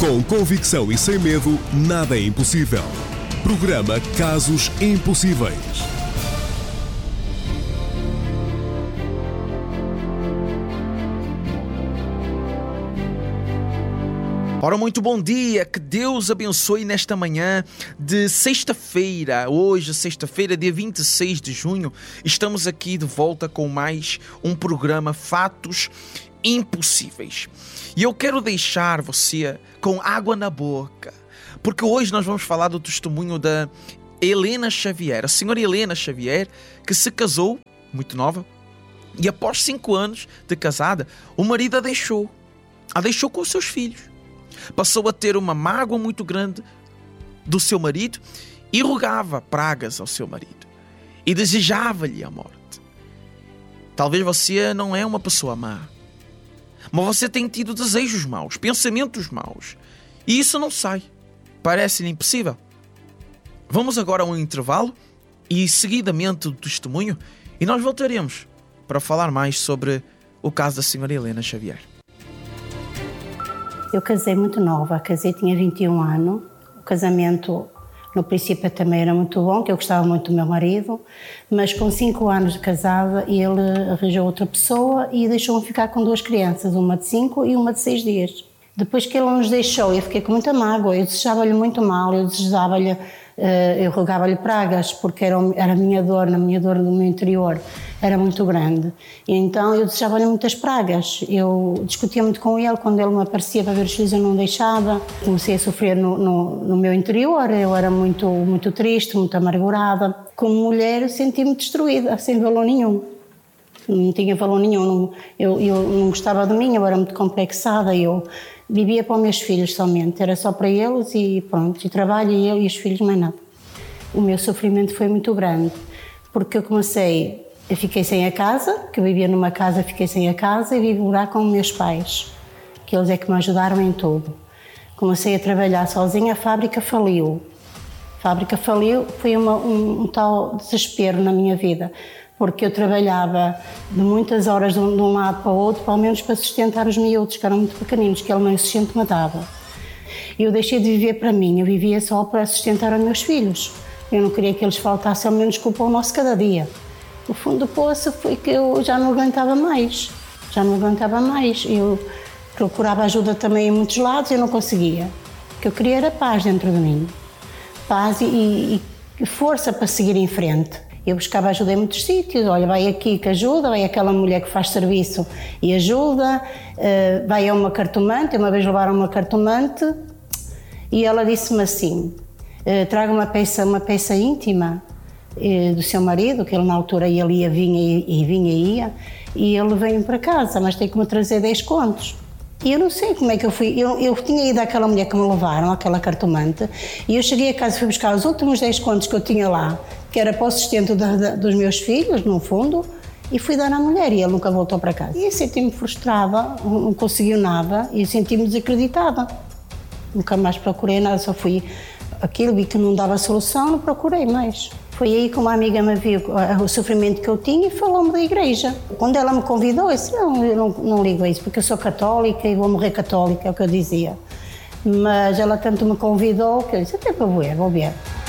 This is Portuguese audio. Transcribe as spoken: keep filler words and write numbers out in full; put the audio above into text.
Com convicção e sem medo, nada é impossível. Programa Casos Impossíveis. Ora, muito bom dia, que Deus abençoe nesta manhã de sexta-feira. Hoje, sexta-feira, dia vinte e seis de junho, estamos aqui de volta com mais um programa Fatos Impossíveis. E eu quero deixar você com água na boca, porque hoje nós vamos falar do testemunho da Helena Xavier, a senhora Helena Xavier, que se casou, muito nova, e após cinco anos de casada, o marido a deixou, a deixou com os seus filhos. Passou a ter uma mágoa muito grande do seu marido e rogava pragas ao seu marido e desejava-lhe a morte. Talvez você não é uma pessoa má, mas você tem tido desejos maus, pensamentos maus, e isso não sai. Parece-lhe impossível? Vamos agora a um intervalo e seguidamente o testemunho, e nós voltaremos para falar mais sobre o caso da senhora Helena Xavier. Eu casei muito nova, casei, tinha vinte e um anos. O casamento, no princípio, também era muito bom, que eu gostava muito do meu marido, mas com cinco anos de casada, ele arranjou outra pessoa e deixou-me ficar com duas crianças, uma de cinco e uma de seis dias. Depois que ele nos deixou, eu fiquei com muita mágoa, eu desejava-lhe muito mal, eu desejava-lhe, eu rogava-lhe pragas, porque era, era a minha dor, na minha dor do meu interior, era muito grande. E então eu desejava-lhe muitas pragas. Eu discutia muito com ele, quando ele me aparecia para ver os filhos eu não deixava. Comecei a sofrer no, no, no meu interior, eu era muito, muito triste, muito amargurada. Como mulher eu senti-me destruída, sem valor nenhum. Não tinha valor nenhum, não, eu, eu não gostava de mim, eu era muito complexada, eu vivia para os meus filhos somente, era só para eles e pronto, e trabalho e eu e os filhos, mais nada. O meu sofrimento foi muito grande, porque eu comecei, eu fiquei sem a casa, que eu vivia numa casa, fiquei sem a casa e vim morar com meus pais, que eles é que me ajudaram em tudo. Comecei a trabalhar sozinha, a fábrica faliu. A fábrica faliu, foi uma, um, um tal desespero na minha vida, porque eu trabalhava de muitas horas de um, de um lado para o outro, pelo menos para sustentar os miúdos, que eram muito pequeninos, que ele nem sustento me dava. Eu deixei de viver para mim, eu vivia só para sustentar os meus filhos. Eu não queria que eles faltassem ao menos com o pão nosso cada dia. O fundo do poço foi que eu já não aguentava mais, já não aguentava mais. Eu procurava ajuda também em muitos lados e eu não conseguia. O que eu queria era paz dentro de mim, paz e, e, e força para seguir em frente. Eu buscava ajuda em muitos sítios, olha, vai aqui que ajuda, vai aquela mulher que faz serviço e ajuda, vai a uma cartomante, uma vez levaram uma cartomante e ela disse-me assim, traga uma peça, uma peça íntima do seu marido, que ele na altura ele ia, vinha e vinha e ia, e ele veio para casa, mas tem que me trazer dez contos. E eu não sei como é que eu fui, eu, eu tinha ido àquela mulher que me levaram, àquela cartomante, e eu cheguei a casa e fui buscar os últimos dez contos que eu tinha lá, que era para o sustento da, da, dos meus filhos, no fundo, e fui dar à mulher, e ele nunca voltou para casa. E eu senti-me frustrada, não conseguiu nada, e senti-me desacreditada. Nunca mais procurei nada, só fui aquilo, vi que não dava solução, não procurei mais. Foi aí que uma amiga me viu o sofrimento que eu tinha e falou-me da igreja. Quando ela me convidou, eu disse, não, eu não, não ligo a isso, porque eu sou católica e vou morrer católica, é o que eu dizia. Mas ela tanto me convidou que eu disse, até para ver, vou ver.